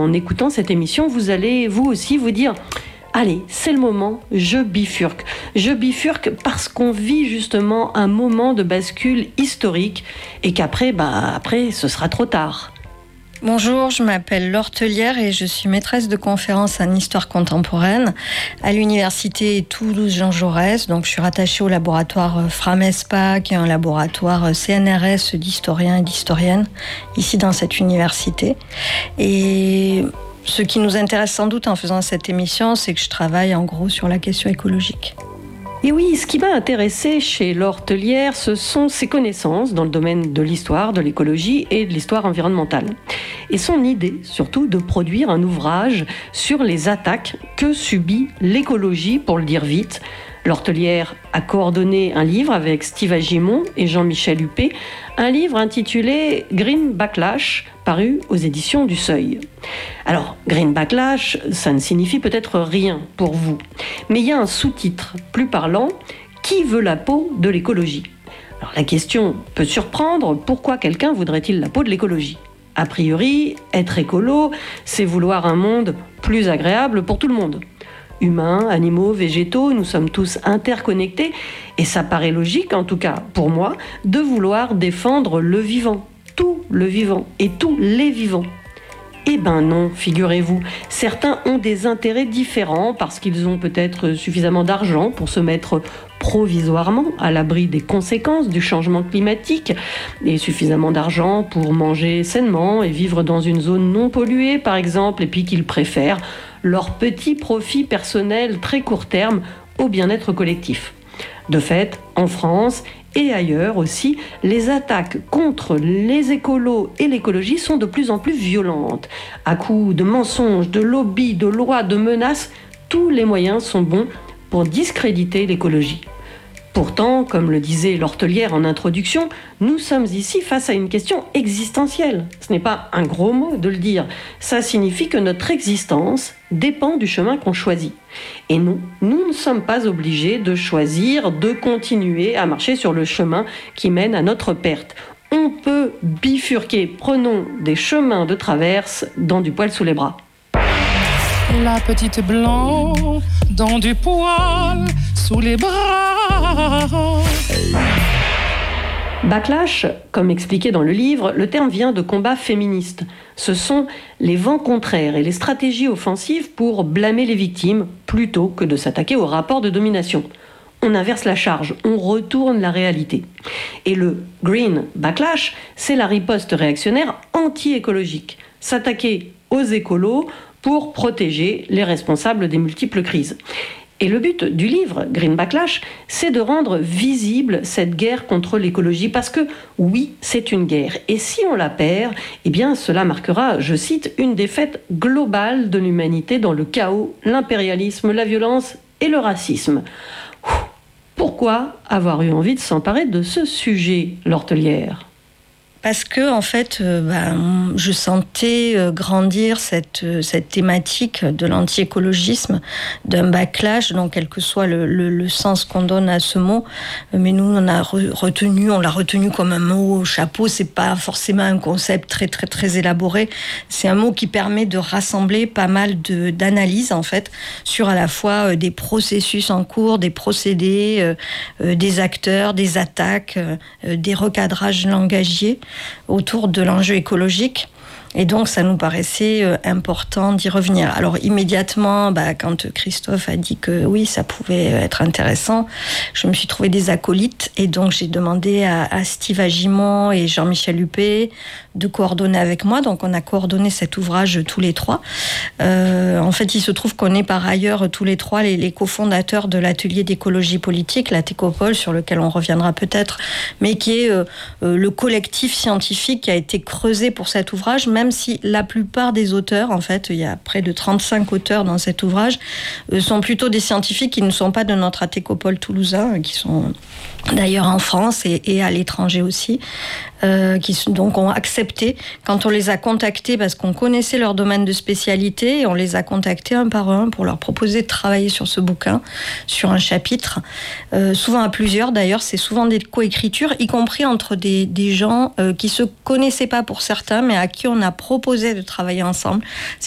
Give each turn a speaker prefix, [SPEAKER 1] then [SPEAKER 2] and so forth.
[SPEAKER 1] en écoutant cette émission, vous allez vous aussi vous dire « Allez, c'est le moment, je bifurque ». Je bifurque parce qu'on vit justement un moment de bascule historique et qu'après, après, ce sera trop tard.
[SPEAKER 2] Bonjour, je m'appelle Laure Tellière et je suis maîtresse de conférences en histoire contemporaine à l'université Toulouse-Jean Jaurès. Donc, je suis rattachée au laboratoire FRAMESPA, qui est un laboratoire CNRS d'historiens et d'historiennes, ici dans cette université. Et ce qui nous intéresse sans doute en faisant cette émission, c'est que je travaille en gros sur la question écologique.
[SPEAKER 1] Et oui, ce qui m'a intéressé chez Laure Tellière, ce sont ses connaissances dans le domaine de l'histoire, de l'écologie et de l'histoire environnementale. Et son idée, surtout, de produire un ouvrage sur les attaques que subit l'écologie, pour le dire vite. Laure Tellière a coordonné un livre avec Steve Agimon et Jean-Michel Huppé, un livre intitulé Green Backlash, paru aux éditions du Seuil. Alors, Green Backlash, ça ne signifie peut-être rien pour vous, mais il y a un sous-titre plus parlant, qui veut la peau de l'écologie? Alors, la question peut surprendre, pourquoi quelqu'un voudrait-il la peau de l'écologie? A priori, être écolo, c'est vouloir un monde plus agréable pour tout le monde. Humains, animaux, végétaux, nous sommes tous interconnectés et ça paraît logique, en tout cas pour moi, de vouloir défendre le vivant, tout le vivant et tous les vivants. Eh ben non, figurez-vous, certains ont des intérêts différents parce qu'ils ont peut-être suffisamment d'argent pour se mettre provisoirement à l'abri des conséquences du changement climatique et suffisamment d'argent pour manger sainement et vivre dans une zone non polluée par exemple, et puis qu'ils préfèrent leur petit profit personnel très court terme au bien-être collectif. De fait, en France et ailleurs aussi, les attaques contre les écolos et l'écologie sont de plus en plus violentes. À coups de mensonges, de lobbies, de lois, de menaces, tous les moyens sont bons pour discréditer l'écologie. Pourtant, comme le disait Laure Tellière en introduction, nous sommes ici face à une question existentielle. Ce n'est pas un gros mot de le dire. Ça signifie que notre existence dépend du chemin qu'on choisit. Et nous ne sommes pas obligés de choisir, de continuer à marcher sur le chemin qui mène à notre perte. On peut bifurquer, prenons des chemins de traverse dans du poil sous les bras.
[SPEAKER 3] La petite blanc dans du poil sous les bras.
[SPEAKER 1] Backlash, comme expliqué dans le livre, le terme vient de combats féministes. Ce sont les vents contraires et les stratégies offensives pour blâmer les victimes plutôt que de s'attaquer au rapport de domination. On inverse la charge, on retourne la réalité. Et le Green Backlash, c'est la riposte réactionnaire anti-écologique. S'attaquer aux écolos pour protéger les responsables des multiples crises. Et le but du livre, Green Backlash, c'est de rendre visible cette guerre contre l'écologie, parce que oui, c'est une guerre. Et si on la perd, eh bien cela marquera, je cite, une défaite globale de l'humanité dans le chaos, l'impérialisme, la violence et le racisme. Pourquoi avoir eu envie de s'emparer de ce sujet, Laure Tellière ?
[SPEAKER 2] Parce que en fait, je sentais grandir cette thématique de l'anti-écologisme, d'un backlash, donc quel que soit le sens qu'on donne à ce mot. Mais nous, on l'a retenu comme un mot au chapeau. C'est pas forcément un concept très très très élaboré. C'est un mot qui permet de rassembler pas mal d'analyses en fait sur à la fois des processus en cours, des procédés, des acteurs, des attaques, des recadrages langagiers autour de l'enjeu écologique. Et donc, ça nous paraissait important d'y revenir. Alors, immédiatement, quand Christophe a dit que oui, ça pouvait être intéressant, je me suis trouvé des acolytes. Et donc, j'ai demandé à Steve Agimon et Jean-Michel Huppé de coordonner avec moi. Donc, on a coordonné cet ouvrage tous les trois. En fait, il se trouve qu'on est par ailleurs tous les trois les cofondateurs de l'atelier d'écologie politique, la Técopole, sur lequel on reviendra peut-être, mais qui est le collectif scientifique qui a été creusé pour cet ouvrage, même si la plupart des auteurs, en fait, il y a près de 35 auteurs dans cet ouvrage, sont plutôt des scientifiques qui ne sont pas de notre Técopole toulousain, qui sont d'ailleurs en France et à l'étranger aussi, qui donc ont accepté, quand on les a contactés, parce qu'on connaissait leur domaine de spécialité, et on les a contactés un par un pour leur proposer de travailler sur ce bouquin, sur un chapitre, souvent à plusieurs d'ailleurs, c'est souvent des coécritures, y compris entre des gens qui se connaissaient pas pour certains, mais à qui on a proposé de travailler ensemble.